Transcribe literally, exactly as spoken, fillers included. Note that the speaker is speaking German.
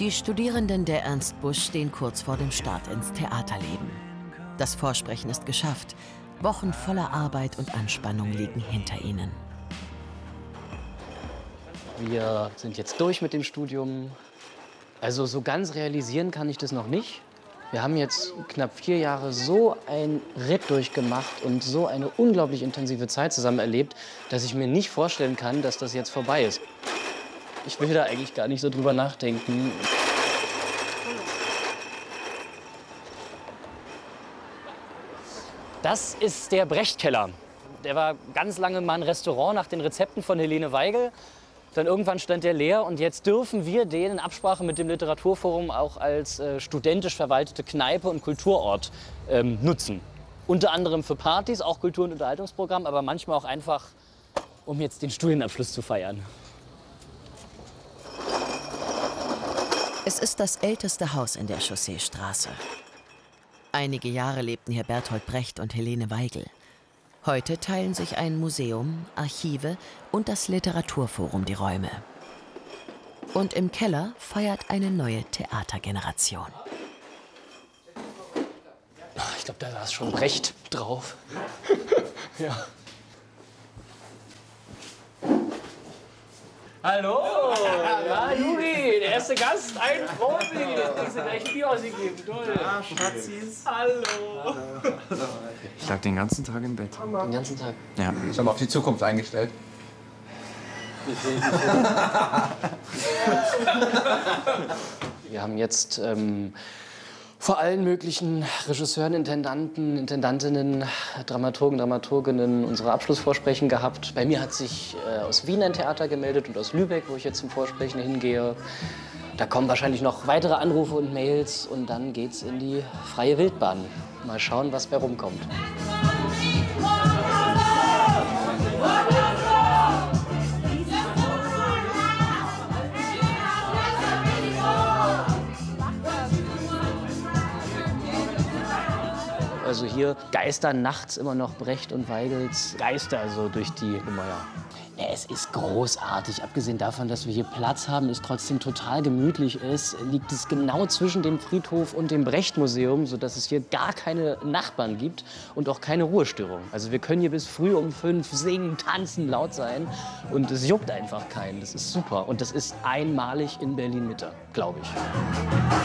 Die Studierenden der Ernst Busch stehen kurz vor dem Start ins Theaterleben. Das Vorsprechen ist geschafft. Wochen voller Arbeit und Anspannung liegen hinter ihnen. Wir sind jetzt durch mit dem Studium. Also so ganz realisieren kann ich das noch nicht. Wir haben jetzt knapp vier Jahre so einen Ritt durchgemacht und so eine unglaublich intensive Zeit zusammen erlebt, dass ich mir nicht vorstellen kann, dass das jetzt vorbei ist. Ich will da eigentlich gar nicht so drüber nachdenken. Das ist der Brecht-Keller. Der war ganz lange mal ein Restaurant nach den Rezepten von Helene Weigel. Dann irgendwann stand der leer und jetzt dürfen wir den in Absprache mit dem Literaturforum auch als äh, studentisch verwaltete Kneipe und Kulturort ähm, nutzen. Unter anderem für Partys, auch Kultur- und Unterhaltungsprogramm, aber manchmal auch einfach, um jetzt den Studienabschluss zu feiern. Es ist das älteste Haus in der Chausseestraße. Einige Jahre lebten hier Bertolt Brecht und Helene Weigel. Heute teilen sich ein Museum, Archive und das Literaturforum die Räume. Und im Keller feiert eine neue Theatergeneration. Ich glaube, da saß schon Brecht drauf. Ja. Hallo! Ja, Juri, der erste Gast, ein Profi. Jetzt kriegst du gleich ein Bier ausgegeben. Toll. Ja, Schatzis. Hallo. Ich lag den ganzen Tag im Bett. Den ganzen Tag? Ja. Ich habe auf die Zukunft eingestellt. Wir haben jetzt ähm, vor allen möglichen Regisseuren, Intendanten, Intendantinnen, Dramaturgen, Dramaturginnen unsere Abschlussvorsprechen gehabt. Bei mir hat sich äh, aus Wien ein Theater gemeldet und aus Lübeck, wo ich jetzt zum Vorsprechen hingehe. Da kommen wahrscheinlich noch weitere Anrufe und Mails und dann geht's in die freie Wildbahn. Mal schauen, was bei rumkommt. Also hier geistern nachts immer noch Brecht und Weigels Geister so durch die Gemäuer. Ja, es ist großartig. Abgesehen davon, dass wir hier Platz haben, es trotzdem total gemütlich ist, liegt es genau zwischen dem Friedhof und dem Brecht-Museum, sodass es hier gar keine Nachbarn gibt und auch keine Ruhestörung. Also wir können hier bis früh um fünf singen, tanzen, laut sein und es juckt einfach keinen. Das ist super und das ist einmalig in Berlin-Mitte, glaube ich.